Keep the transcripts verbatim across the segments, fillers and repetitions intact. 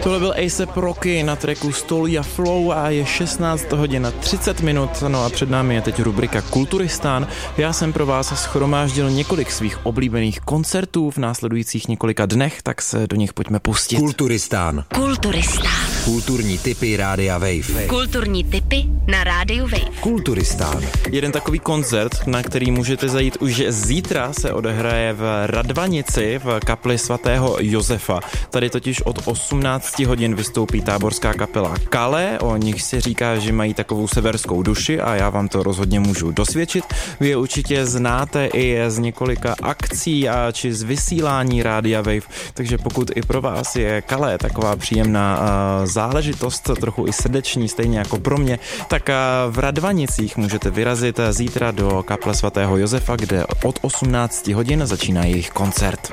Tohle byl A$ep Rocky na tracku Stolia Flow a je šestnáct hodin a třicet minut, no a před námi je teď rubrika Kulturistán. Já jsem pro vás shromáždil několik svých oblíbených koncertů v následujících několika dnech, tak se do nich pojďme pustit. Kulturistán. Kulturistán. Kulturní tipy Rádia Wave. Kulturní tipy na Rádiu Wave. Kulturistán. Jeden takový koncert, na který můžete zajít už zítra, se odehraje v Radvanici v kapli svatého Josefa. Tady totiž od osmnáct hodin vystoupí táborská kapela Kale, o nich se říká, že mají takovou severskou duši a já vám to rozhodně můžu dosvědčit. Vy je určitě znáte i z několika akcí a či z vysílání Rádia Wave, takže pokud i pro vás je Kale taková příjemná uh, záležitost, trochu i srdeční, stejně jako pro mě, tak uh, v Radvanicích můžete vyrazit zítra do kaple svatého Josefa, kde od osmnáct hodin začíná jejich koncert.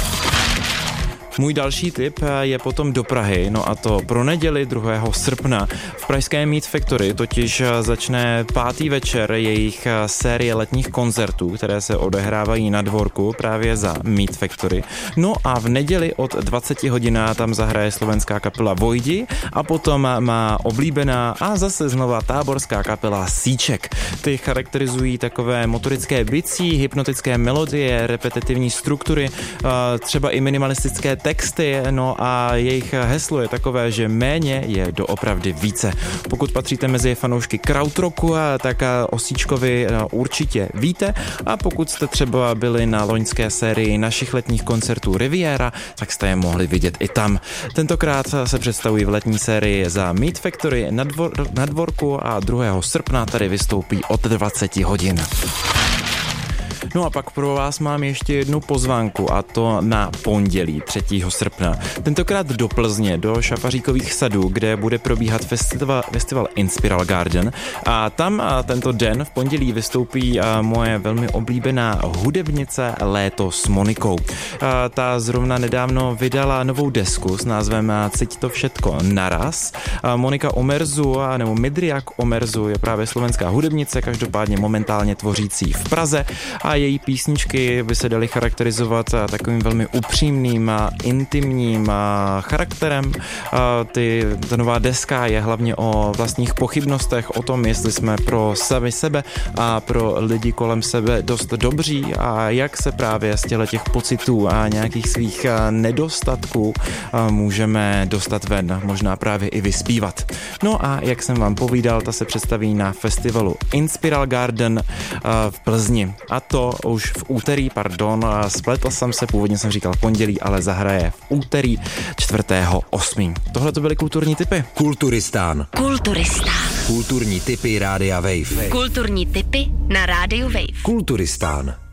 Můj další tip je potom do Prahy, no a to pro neděli druhého srpna. V pražské Meat Factory totiž začne pátý večer jejich série letních koncertů, které se odehrávají na dvorku právě za Meat Factory. No a v neděli od dvacet hodin tam zahraje slovenská kapela Vojdi a potom má oblíbená a zase znova táborská kapela Síček. Ty charakterizují takové motorické bicí, hypnotické melodie, repetitivní struktury, třeba i minimalistické texty, no a jejich heslo je takové, že méně je doopravdy více. Pokud patříte mezi fanoušky krautrocku, tak o Síčkovi určitě víte a pokud jste třeba byli na loňské sérii našich letních koncertů Riviera, tak jste je mohli vidět i tam. Tentokrát se představují v letní sérii za Meat Factory na, dvor, na dvorku a druhého srpna tady vystoupí od dvacet hodin. No a pak pro vás mám ještě jednu pozvánku a to na pondělí třetího srpna. Tentokrát do Plzně, do Šafaříkových sadů, kde bude probíhat festival, festival Inspiral Garden a tam a tento den v pondělí vystoupí a moje velmi oblíbená hudebnice Léto s Monikou. A ta zrovna nedávno vydala novou desku s názvem Cít to všetko naraz. A Monika Omerzu, nebo Midriak Omerzu je právě slovenská hudebnice, každopádně momentálně tvořící v Praze a její písničky by se daly charakterizovat takovým velmi upřímným a intimním charakterem. Ty, ta nová deska je hlavně o vlastních pochybnostech, o tom, jestli jsme pro sami sebe a pro lidi kolem sebe dost dobří a jak se právě z těch pocitů a nějakých svých nedostatků můžeme dostat ven, možná právě i vyspívat. No a jak jsem vám povídal, ta se představí na festivalu Inspiral Garden v Plzni. A to už v úterý, pardon, spletl jsem se, původně jsem říkal pondělí, ale zahraje v úterý čtvrtého osmého Tohle to byly kulturní tipy. Kulturistán. Kulturistán. Kulturní tipy Rádia Wave. Kulturní tipy na Rádiu Wave. Kulturistán.